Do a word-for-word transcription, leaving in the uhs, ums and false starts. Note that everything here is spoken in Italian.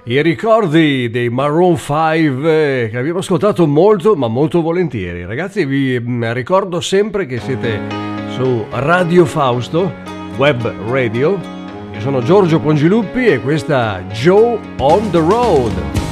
I ricordi dei Maroon cinque eh, che abbiamo ascoltato molto ma molto volentieri. Ragazzi, vi mh, ricordo sempre che siete su Radio Fausto, web radio. Io sono Giorgio Pongiluppi e questa Joe on the Road.